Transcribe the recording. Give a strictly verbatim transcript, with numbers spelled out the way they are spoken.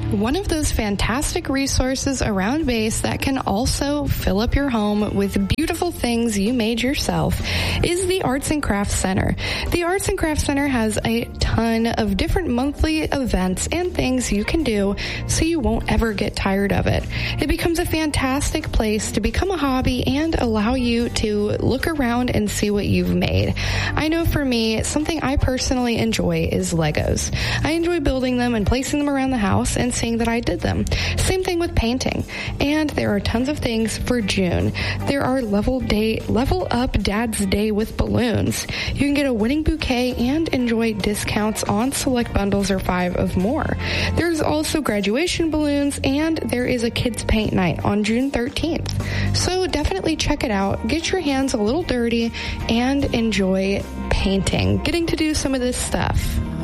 One of those fantastic resources around base that can also fill up your home with beautiful things you made yourself is the Arts and Crafts Center. The Arts and Crafts Center has a ton of different monthly events and things you can do so you won't ever get tired of it. It becomes a fantastic place to become a hobby and allow you to look around and see what you've made. I know for me, something I personally enjoy is Legos. I enjoy building them and placing them around the house and seeing that I did them. Same thing with painting. And there are tons of things for June. There are level day, level up Dad's Day with balloons. You can get a winning bouquet and enjoy discounts on select bundles or five of more. There's also graduation balloons, and there is a kids paint night on June thirteenth. So definitely check it out. Get your hands a little dirty and enjoy painting. Getting to do some of this stuff.